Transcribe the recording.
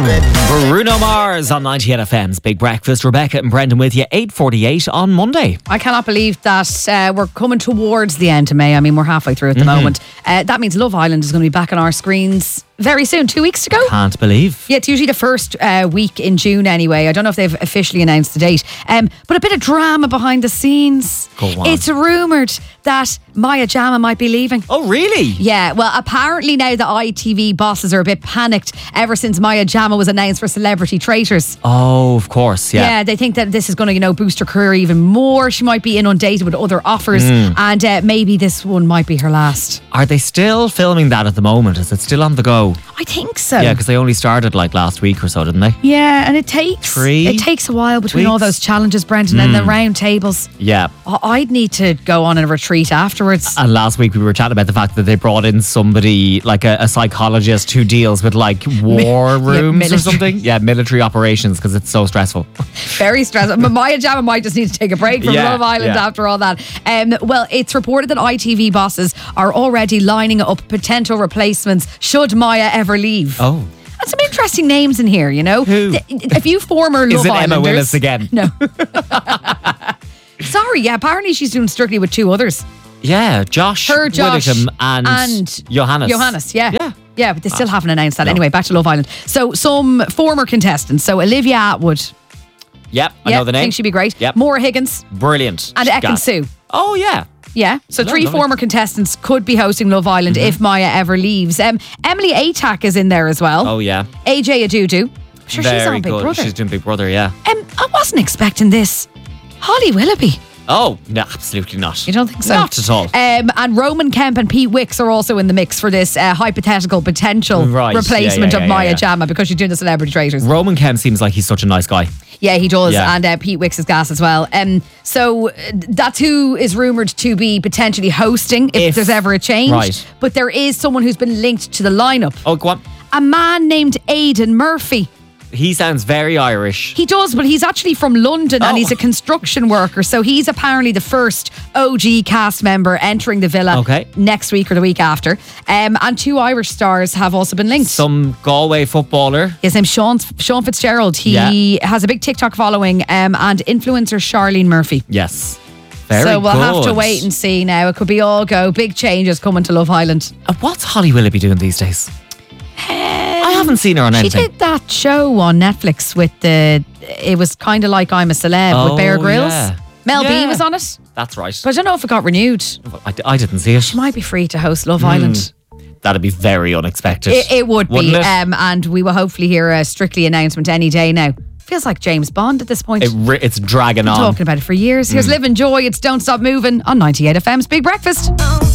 Bruno Mars on 98 FM's Big Breakfast. Rebecca and Brendan with you, 8:48 on Monday. I cannot believe that we're coming towards the end of May. I mean, we're halfway through at the moment. That means Love Island is going to be back on our screens very soon, 2 weeks to go. Can't believe. Yeah, it's usually the first week in June anyway. I don't know if they've officially announced the date. But a bit of drama behind the scenes. Go on. It's rumoured that Maya Jama might be leaving. Oh, really? Yeah, well, apparently now the ITV bosses are a bit panicked ever since Maya Jama was announced for Celebrity Traitors. Oh, of course, yeah. Yeah, they think that this is going to, boost her career even more. She might be inundated with other offers, and maybe this one might be her last. Are they still filming that at the moment? Is it still on the go? I think so. Yeah, because they only started like last week or so, didn't they? Yeah, and it takes a while between all weeks? those challenges, Brendan, and the round tables. Yeah. I'd need to go on a retreat afterwards. And last week we were chatting about the fact that they brought in somebody, like a psychologist who deals with like war rooms or something. Yeah, military operations, because it's so stressful. Very stressful. Maya Jama might just need to take a break from Love Island after all that. Well, it's reported that ITV bosses are already lining up potential replacements should Maya ever leave. Oh. And some interesting names in here, you know. Who? A few former Love Is it Islanders. Emma Willis again? No. Sorry, yeah, apparently she's doing Strictly with two others. Yeah, Josh Whittaker and Johannes. Johannes, yeah, but they still haven't announced that. Anyway, back to Love Island. So some former contestants. So Olivia Atwood. Yep, I know the name. I think she'd be great. Yep. Maura Higgins. Brilliant. And Ekin Sue. Oh, yeah. Yeah, so three Lovely. former contestants could be hosting Love Island if Maya ever leaves. Emily Atack is in there as well. Oh, yeah. AJ Adudu. I'm sure she's Very on Big good. Brother. She's doing Big Brother, yeah. I wasn't expecting this. Holly Willoughby. Oh, no, absolutely not. You don't think so? Not at all. And Roman Kemp and Pete Wicks are also in the mix for this hypothetical potential replacement of Maya Jama because she's doing the Celebrity Traitors. Roman Kemp seems like he's such a nice guy. Yeah, he does. Yeah. And Pete Wicks is gas as well. So that's who is rumoured to be potentially hosting if there's ever a change. Right. But there is someone who's been linked to the lineup. Oh, go on. A man named Aidan Murphy. He sounds very Irish. He does, but he's actually from London and he's a construction worker. So he's apparently the first OG cast member entering the villa next week or the week after. And two Irish stars have also been linked. Some Galway footballer. His name's Sean Fitzgerald. He has a big TikTok following and influencer Charlene Murphy. Yes. Very So we'll have to good. wait and see now. It could be all go. Big changes coming to Love Island. What's Holly Willoughby doing these days? I haven't seen her on anything. She did that show on Netflix with it was kind of like I'm a Celeb with Bear Grylls. Yeah. Mel B was on it. That's right. But I don't know if it got renewed. I didn't see it. She might be free to host Love Island. That'd be very unexpected. It would be. Wouldn't it? And we will hopefully hear a Strictly announcement any day now. Feels like James Bond at this point. It's dragging Been on. talking about it for years. Here's Live and Joy. It's Don't Stop Moving on 98 FM's Big Breakfast.